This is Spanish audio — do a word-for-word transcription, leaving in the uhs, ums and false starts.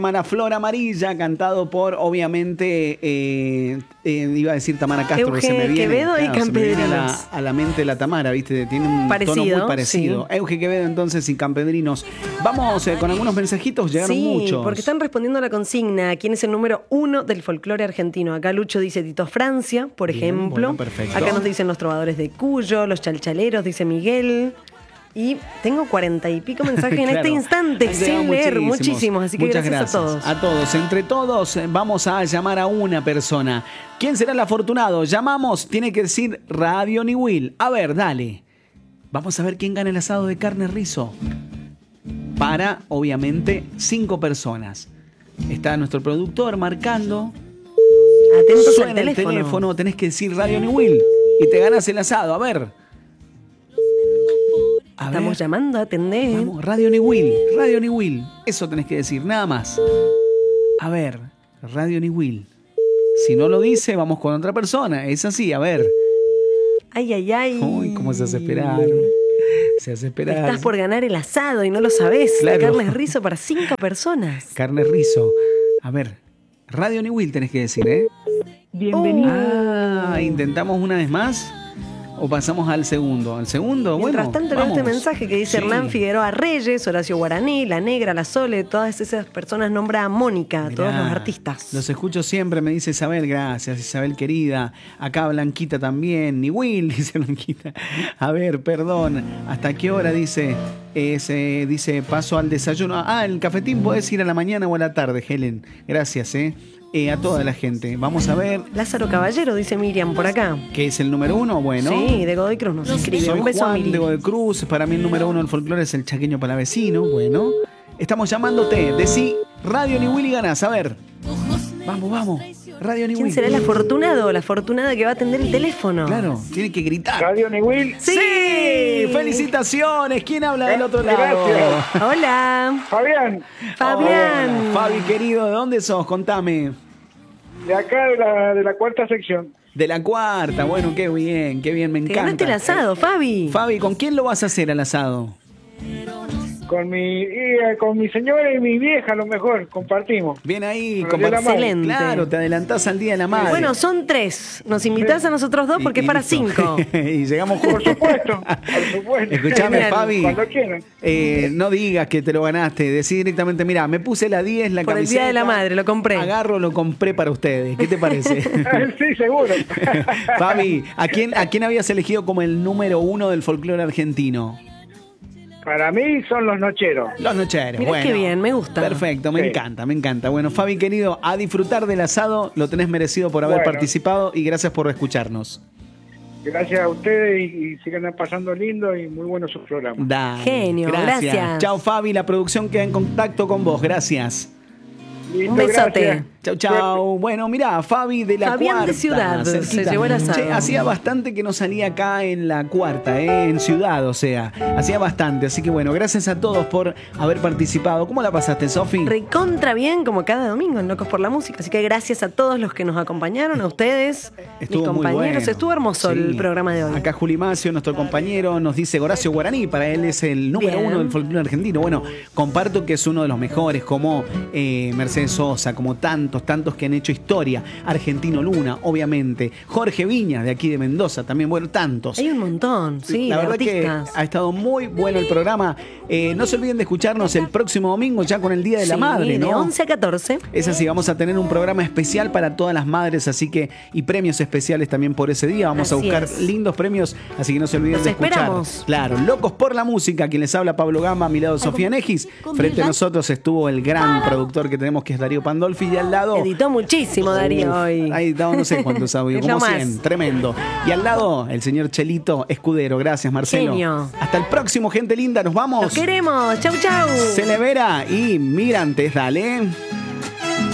Tamara Flor Amarilla, cantado por, obviamente, eh, eh, iba a decir Tamara Castro, Euge que se me viene, Quevedo y claro, se me viene a, la, Campedrinos. a la mente la Tamara, ¿viste? Tiene un Parecido, tono muy parecido. sí. Euge Quevedo, entonces, y Campedrinos. Vamos eh, con algunos mensajitos, llegaron Sí, muchos. porque están respondiendo a la consigna. ¿Quién es el número uno del folclore argentino? Acá Lucho dice Tito Francia, por Bien, ejemplo. bueno, perfecto. Acá nos dicen los trovadores de Cuyo, los chalchaleros, dice Miguel. Y tengo cuarenta y pico mensajes en Claro. este instante Han sin llegado leer, muchísimos. muchísimos. Así que Muchas gracias, gracias a todos. A todos. Entre todos eh, vamos a llamar a una persona. ¿Quién será el afortunado? Llamamos, tiene que decir Radio Niwil. A ver, dale. Vamos a ver quién gana el asado de carne rizo. Para, obviamente, cinco personas. Está nuestro productor marcando. Atentos Suena al el teléfono. teléfono, tenés que decir Radio Niwil y te ganas el asado. A ver. A Estamos ver. llamando, atendé. Vamos, Radio Niwil, Radio Niwil. Eso tenés que decir, nada más. A ver, Radio Niwil. Si no lo dice, vamos con otra persona. Es así, a ver. Ay, ay, ay. Uy, cómo se hace esperar. Se hace esperar. Estás por ganar el asado y no lo sabés. Claro. De carne rizo para cinco personas. Carne rizo. A ver, Radio Niwil tenés que decir, ¿eh? Bienvenido. Ah, ¿intentamos una vez más? ¿O pasamos al segundo? ¿Al segundo? Mientras bueno, tanto, leo vamos. este mensaje que dice Sí. Hernán Figueroa Reyes, Horacio Guaraní, La Negra, La Sole, todas esas personas nombra a Mónica, Mirá, todos los artistas. Los escucho siempre, me dice Isabel, gracias, Isabel querida. Acá Blanquita también, ni Will, dice Blanquita. A ver, perdón, ¿hasta qué hora dice? Ese, dice, paso al desayuno. Ah, el cafetín podés ir a la mañana o a la tarde, Helen. Gracias, eh. Eh, a toda la gente. Vamos a ver Lázaro Caballero, dice Miriam por acá. qué es el número uno. Bueno, Sí, de Godoy Cruz nos escribe. soy Un beso a Juan Miri. de Godoy Cruz. Para mí el número uno del folclore es el chaqueño palavecino. Bueno, estamos llamándote. Decí Radio Niwil y ganás. A ver. Vamos, vamos. Radio Niwil. ¿Quién será el afortunado o la afortunada que va a atender el teléfono? Claro, tiene que gritar. Radio Niwil. ¡Sí! ¡Felicitaciones! ¿Quién habla del otro lado? Gracias. Hola, Fabián, Fabián. Fabi, querido, ¿de dónde sos? Contame. de acá de la, de la cuarta sección. De la cuarta. Bueno, qué bien, qué bien, me Te ganaste encanta. el asado, Fabi. Fabi, ¿con quién lo vas a hacer al asado? Con mi, y, eh, con mi señora y mi vieja, a lo mejor, compartimos. Bien ahí, Con el Día de la compa- Madre. Excelente. Claro, te adelantás al Día de la Madre. Bueno, son tres. Nos invitás a nosotros dos porque Y- es y para listo. cinco. Y llegamos Por juntos. supuesto, por supuesto. Escuchame, Genial. Fabi. Cuando quieran. Eh, no digas que te lo ganaste. Decí directamente, mira, me puse la diez, la Por el camiseta. Día de la Madre, lo compré. Agarro, lo compré para ustedes. ¿Qué te parece? Sí, seguro. Fabi, ¿a quién, ¿a quién habías elegido como el número uno del folclore argentino? Para mí son los nocheros. Los nocheros. Mirá bueno. qué bien, me gusta. Perfecto, me Sí. encanta, me encanta. Bueno, Fabi, querido, a disfrutar del asado, lo tenés merecido por haber Bueno. participado y gracias por escucharnos. Gracias a ustedes y, y sigan pasando lindo y muy bueno su programa. Dale, Genio, gracias. Chao, Fabi, la producción queda en contacto con vos. Gracias. Listo, Un besote. gracias. Chau, chau. Bueno, mirá, Fabi de la Fabián cuarta. de Ciudad, se cerquita. llevó el asado. Che, hacía bastante que no salía acá en la cuarta, ¿eh? En Ciudad, o sea. Hacía bastante. Así que bueno, gracias a todos por haber participado. ¿Cómo la pasaste, Sofi? Recontra bien, como cada domingo en Locos por la Música. Así que gracias a todos los que nos acompañaron, a ustedes, Estuvo mis muy compañeros. bueno. Estuvo hermoso Sí. el programa de hoy. Acá Juli Macio, nuestro compañero, nos dice Horacio Guaraní. Para él es el número Bien. uno del folclore argentino. Bueno, comparto que es uno de los mejores, como eh, Mercedes Sosa, como tantos, tantos que han hecho historia. Argentino Luna, obviamente. Jorge Viñas, de aquí de Mendoza, también. Bueno, tantos. Hay un montón, sí, La de verdad artistas. que ha estado muy bueno el programa. Eh, no se olviden de escucharnos el próximo domingo ya con el Día de la Sí, Madre, ¿no? de once a catorce. Es así, vamos a tener un programa especial para todas las madres, así que, y premios especiales también por ese día. Vamos a Así buscar es. lindos premios, así que no se olviden Los de escuchar. esperamos. Claro, Locos por la Música, quien les habla Pablo Gama, a mi lado Sofía Negis. Frente a nosotros estuvo el gran productor que tenemos, que es Darío Pandolfi, y al lado... Editó muchísimo Darío Uf, hoy. ha editado no sé cuántos audios, Es lo como más. cien, tremendo. Y al lado, el señor Chelito Escudero. Gracias, Marcelo. Genio. Hasta el próximo, gente linda, nos vamos. Los queremos. Chau, chau. Celevera y Migrantes, dale.